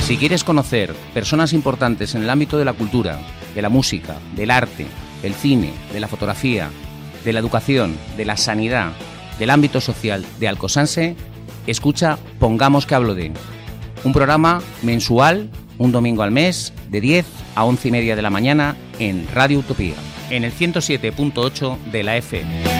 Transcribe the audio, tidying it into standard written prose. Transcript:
Si quieres conocer personas importantes en el ámbito de la cultura, de la música, del arte, del cine, de la fotografía, de la educación, de la sanidad, del ámbito social de Alcosanse, escucha Pongamos que hablo de. Un programa mensual, un domingo al mes, de 10 a 11:30 de la mañana en Radio Utopía, en el 107.8 de la FM.